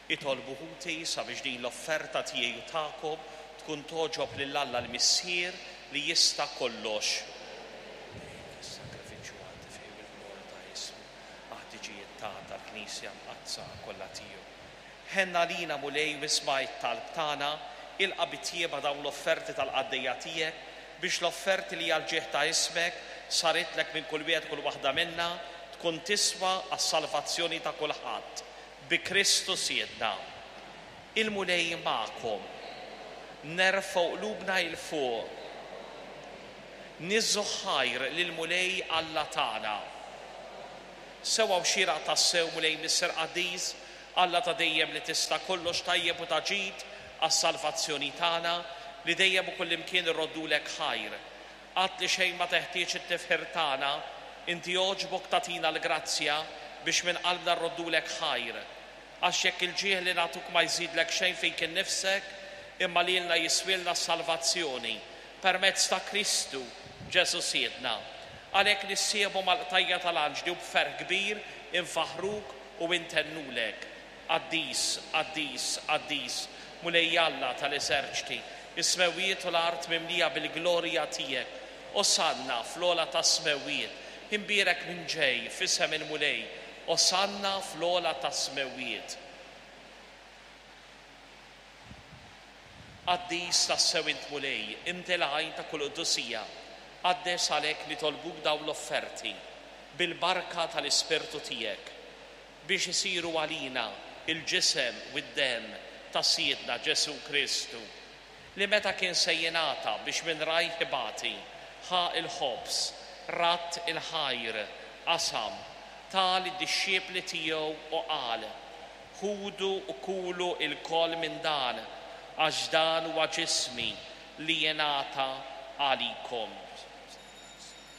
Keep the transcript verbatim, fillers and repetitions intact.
itolbu ħuti sabiex din l-offerta tiegħi tagħkom tkun toġob lil Alla l-Missier li jista' kollox. Is-sakrifiċċju għaddi fejn il-glorja ta' jismu aħdiġijiet ta' tal-Knisja mqazza kollha tiegħu. Ħenna lina mulej wismajt talb tagħna ilqa' bittieba dawn l-offerti tal-qaddejja tiegħek biex l-offerti li għal-ġieħ ta' ismek saritlek minn kull wieħed kull waħda minna tkun tiswa għas-salvazzjoni ta' kulħadd bi Kristus Siedna. Il-mulej magħkom, nerfgħu qlubna il fuq, niżżu ħajr lill-mulej Alla tagħna. Sewa xieraq tassew mulej Misser Qadiż, Alla ta' dejjem li tista' kollox tajjeb u taġid għas-salvazzjoni tagħna li dejjem u kullimkien irroddulek ħajr. Qatt li xejn ma teħtieġ it-tifħir tagħna, inti jogħġbok tagħtina l-grazzja biex minn qalbna rroddulek ħajr. Għax jekk il-ġieħ li nagħtuk ma jżidlek xejn fejn kien nifsek, imma lilna jiswilna s-salvazzjoni permezz ta' Kristu Ġesu Siedna. Għalhekk nissiebu mal-qtajja tal-anġli u b'ferħ kbir infaħruk u intennulek. Qaddis, qaddis, qaddis, mulej Alla tal-eżerċti, is-smewijiet u l-art mimlija bil-glorja tiegħek. Osanna fl-ola ta' smewijiet, imbierek minn ġej f'isem il-mulej. Osanna fl-ola ta' smewijiet. Qaddis tas-sewint mulej, inti l-għajn ta' kull quddusija, għaddes għalhekk li tolbuk dawn l-offerti bil-barka tal-Ispirtu tiegħek biex isiru għalina il-ġisem u d-dem ta' Siedna Ġesu Kristu li meta kien se jingħata biex minn rajh ibati ħa il-ħobs, ratt il-ħajr, qasam, tal id-disċiepli tiegħu u qal: ħudu u kulu il-kol minn dan għax dan huwa ġismi li jingħata għalikom.